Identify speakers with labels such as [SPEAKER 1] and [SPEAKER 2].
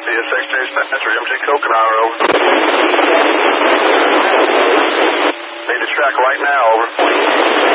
[SPEAKER 1] Yes, Secretary Spencer, MJ Kokenar, over. Need a track right now, over.